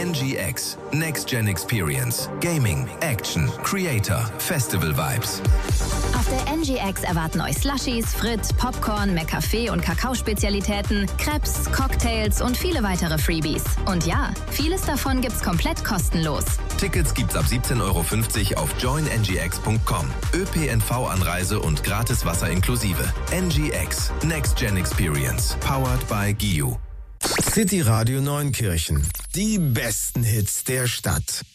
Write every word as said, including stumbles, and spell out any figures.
N G X. Next Gen Experience. Gaming, Action, Creator, Festival Vibes. Auf der N G X erwarten euch Slushies, Fritt, Popcorn, McCafé und Kakaospezialitäten, Crepes, Cocktails und viele weitere Freebies. Und ja, vieles davon gibt's komplett kostenlos. Tickets gibt's ab siebzehn Euro fünfzig auf join n g x punkt com. ÖPNV-Anreise und gratis Wasser inklusive. N G X. Next Gen Experience. Powered by G I U. City Radio Neunkirchen. Die besten Hits der Stadt.